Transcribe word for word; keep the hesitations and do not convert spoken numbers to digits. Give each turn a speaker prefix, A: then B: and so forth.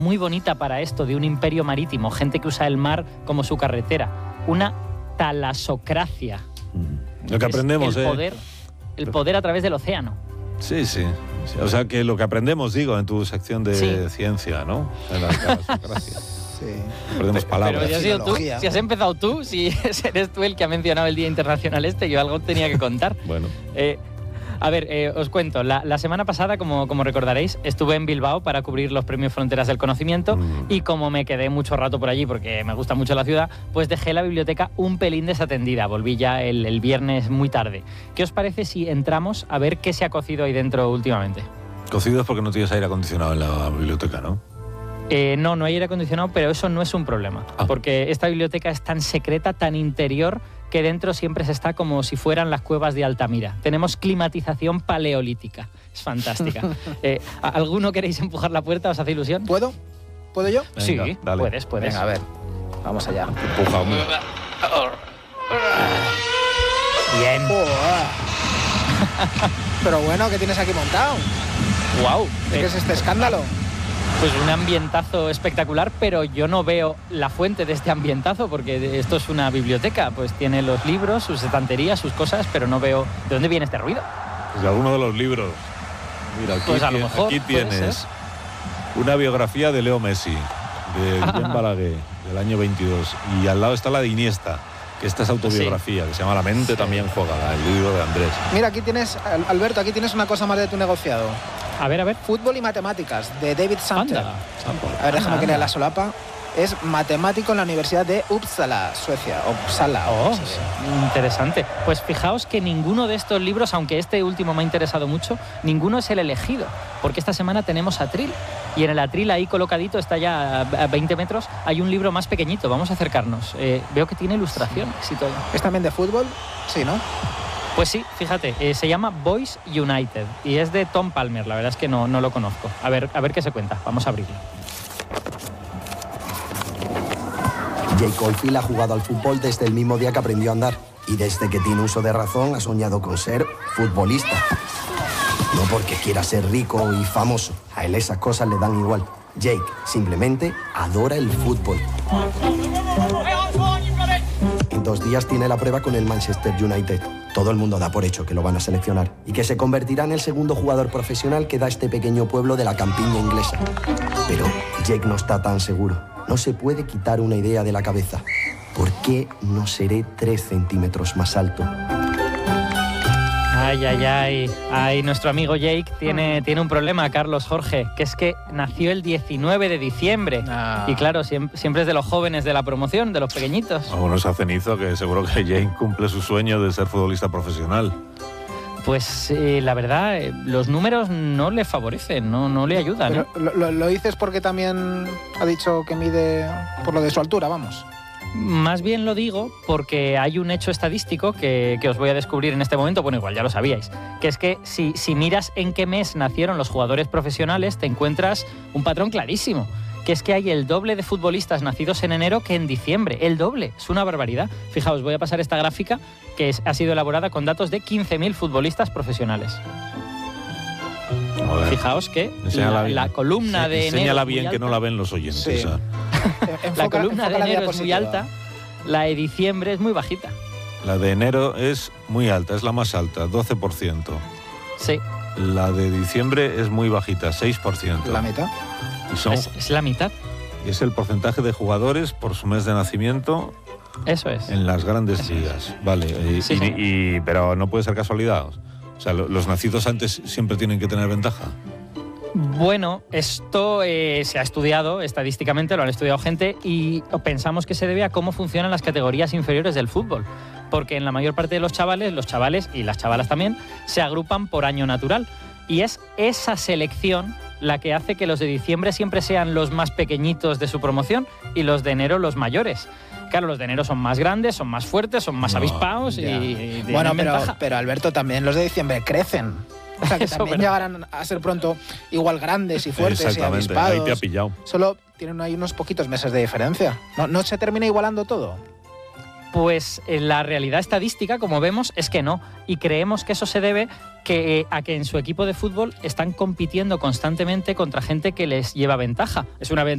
A: muy bonita para esto de un imperio marítimo, gente que usa el mar como su carretera, una talasocracia.
B: Lo que aprendemos,
A: el
B: ¿eh?
A: poder, el poder a través del océano.
B: Sí, sí, sí. O sea, que lo que aprendemos, digo, en tu sección de sí. ciencia, ¿no? En la talasocracia.
C: Sí.
B: Perdemos palabras.
A: Pero si has, sido tú, si has empezado tú, si eres tú el que ha mencionado el Día Internacional este, yo algo tenía que contar.
B: Bueno.
A: Eh, A ver, eh, os cuento, la, la semana pasada, como, como recordaréis, estuve en Bilbao para cubrir los premios Fronteras del Conocimiento mm. y como me quedé mucho rato por allí porque me gusta mucho la ciudad, pues dejé la biblioteca un pelín desatendida, volví ya el, el viernes muy tarde. ¿Qué os parece si entramos a ver qué se ha cocido ahí dentro últimamente?
B: Cocido es porque no tienes aire acondicionado en la biblioteca, ¿no?
A: Eh, no, no hay aire acondicionado, pero eso no es un problema, ah. porque esta biblioteca es tan secreta, tan interior, que dentro siempre se está como si fueran las cuevas de Altamira. Tenemos climatización paleolítica, es fantástica. eh, ¿Alguno queréis empujar la puerta? ¿Os hace ilusión?
C: ¿Puedo? ¿Puedo yo?
A: Venga, sí, dale. puedes, puedes.
C: Venga, a ver, vamos allá.
B: Empuja, hombre.
A: Bien.
C: Oh, ah. Pero bueno, ¿qué tienes aquí montado?
A: Wow.
C: ¿Qué eh, es este escándalo?
A: Pues un ambientazo espectacular, pero yo no veo la fuente de este ambientazo, porque esto es una biblioteca, pues tiene los libros, sus estanterías, sus cosas, pero no veo de dónde viene este ruido.
B: Pues de alguno de los libros. Mira, aquí,
A: pues a lo mejor
B: aquí tienes una biografía de Leo Messi, de Guillem Balaguer, del año veintidós, y al lado está la de Iniesta, que esta es autobiografía, sí. que se llama La mente sí. también juega, el libro de Andrés.
C: Mira, aquí tienes, Alberto, aquí tienes una cosa más de tu negociado.
A: A ver, a ver.
C: Fútbol y matemáticas, de David Sumter.
A: Anda.
C: A ver, déjame que lea la solapa. Es matemático en la Universidad de Uppsala, Suecia. Uppsala.
A: Oh, sí. Interesante. Pues fijaos que ninguno de estos libros, aunque este último me ha interesado mucho, ninguno es el elegido, porque esta semana tenemos Atril. Y en el Atril, ahí colocadito, está ya a veinte metros, hay un libro más pequeñito. Vamos a acercarnos. Eh, veo que tiene ilustraciones y todo.
C: ¿Es también de fútbol? Sí, ¿no?
A: Pues sí, fíjate, eh, se llama Boys United y es de Tom Palmer, la verdad es que no, no lo conozco. A ver, a ver qué se cuenta, vamos a abrirlo.
D: Jake Oldfield ha jugado al fútbol desde el mismo día que aprendió a andar y desde que tiene uso de razón ha soñado con ser futbolista. No porque quiera ser rico y famoso, a él esas cosas le dan igual. Jake simplemente adora el fútbol. En dos días tiene la prueba con el Manchester United. Todo el mundo da por hecho que lo van a seleccionar y que se convertirá en el segundo jugador profesional que da este pequeño pueblo de la campiña inglesa. Pero Jake no está tan seguro. No se puede quitar una idea de la cabeza. ¿Por qué no seré tres centímetros más alto?
A: Ay, ay, ay. Ay, nuestro amigo Jake tiene, tiene un problema, Carlos Jorge, que es que nació el diecinueve de diciembre. Ah. Y claro, siempre, siempre es de los jóvenes de la promoción, de los pequeñitos.
B: Ah, bueno, esa cenizo que seguro que Jake cumple su sueño de ser futbolista profesional.
A: Pues eh, la verdad, eh, los números no le favorecen, no, no le ayudan.
C: Pero,
A: ¿eh?
C: lo, lo dices porque también ha dicho que mide por lo de su altura, vamos.
A: Más bien lo digo porque hay un hecho estadístico que, que os voy a descubrir en este momento, bueno, igual ya lo sabíais, que es que si, si miras en qué mes nacieron los jugadores profesionales, te encuentras un patrón clarísimo, que es que hay el doble de futbolistas nacidos en enero que en diciembre, el doble, es una barbaridad. Fijaos, voy a pasar esta gráfica que es, ha sido elaborada con datos de quince mil futbolistas profesionales. Fijaos que la, la columna de enero...
B: Enséñala bien que no la ven los oyentes. Sí.
A: La columna de enero es muy alta, la de diciembre es muy bajita.
B: La de enero es muy alta, es la más alta, doce por ciento.
A: Sí.
B: La de diciembre es muy bajita, seis por ciento.
C: ¿La mitad?
B: Y son,
A: es, es la mitad.
B: Y es el porcentaje de jugadores por su mes de nacimiento.
A: Eso es.
B: En las grandes Eso ligas. Es. Vale, y, sí, y, sí. Y, pero no puede ser casualidad. O sea, los nacidos antes siempre tienen que tener ventaja.
A: Bueno, esto eh, se ha estudiado estadísticamente, lo han estudiado gente y pensamos que se debe a cómo funcionan las categorías inferiores del fútbol. Porque en la mayor parte de los chavales, los chavales y las chavalas también, se agrupan por año natural. Y es esa selección la que hace que los de diciembre siempre sean los más pequeñitos de su promoción y los de enero los mayores. Claro, los de enero son más grandes, son más fuertes, son más no, avispados y, y
C: bueno, pero, pero Alberto, también los de diciembre crecen. O sea, que Eso, también pero... llegarán a ser pronto igual grandes y fuertes y avispados.
B: Ahí te ha pillado.
C: Solo tienen ahí unos poquitos meses de diferencia. ¿No, no se termina igualando todo?
A: Pues la realidad estadística, como vemos, es que no. Y creemos que eso se debe que, a que en su equipo de fútbol están compitiendo constantemente contra gente que les lleva ventaja. Es una ventaja.